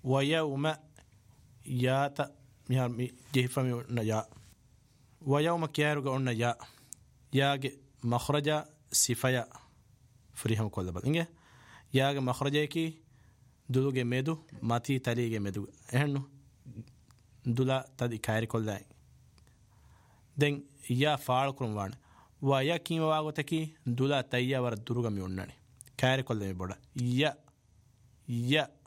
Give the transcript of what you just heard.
ويوم يات مي جهفمي نيا ويوم كيارو قلنا يا مخرج صفيا فريهم كل بل إنجه يا مخرجه كي دلوجه ميدو ماتي تليجه ميدو إهنو دولا تدي كاير كل دين يا فعل كرم وان ويا كيم واقو تكي دولا تيا ور دروغ ميونني كاير كل مي بودا يا